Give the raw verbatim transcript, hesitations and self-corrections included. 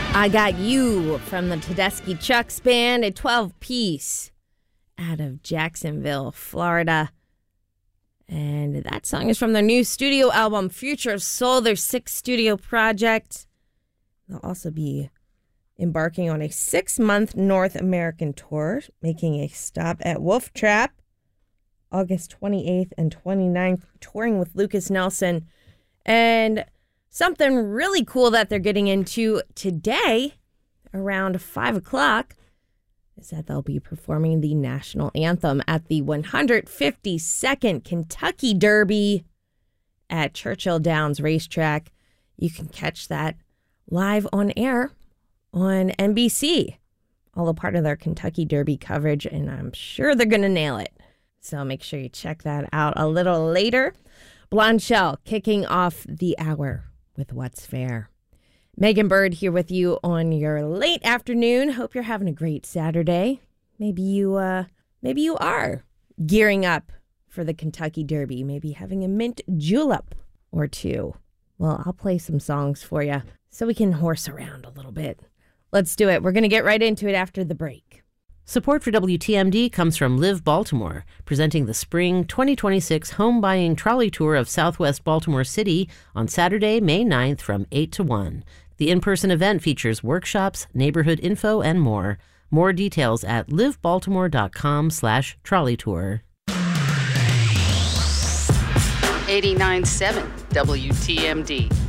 I Got You from the Tedeschi Trucks Band, a twelve-piece out of Jacksonville, Florida. And that song is from their new studio album, Future of Soul, their sixth studio project. They'll also be embarking on a six-month North American tour, making a stop at Wolf Trap August twenty-eighth and twenty-ninth, touring with Lucas Nelson. And something really cool that they're getting into today, around five o'clock, is that they'll be performing the national anthem at the one hundred fifty-second Kentucky Derby at Churchill Downs Racetrack. You can catch that live on air on N B C, all a part of their Kentucky Derby coverage, and I'm sure they're going to nail it. So make sure you check that out a little later. Blonde Shell kicking off the hour with What's Fair. Megan Bird here with you on your late afternoon. Hope you're having a great Saturday. Maybe you, uh, maybe you are gearing up for the Kentucky Derby. Maybe having a mint julep or two. Well, I'll play some songs for you so we can horse around a little bit. Let's do it. We're going to get right into it after the break. Support for W T M D comes from Live Baltimore, presenting the Spring twenty twenty-six Home Buying Trolley Tour of Southwest Baltimore City on Saturday, May ninth from eight to one. The in-person event features workshops, neighborhood info, and more. More details at livebaltimore.com slash trolley tour. eighty-nine point seven W T M D.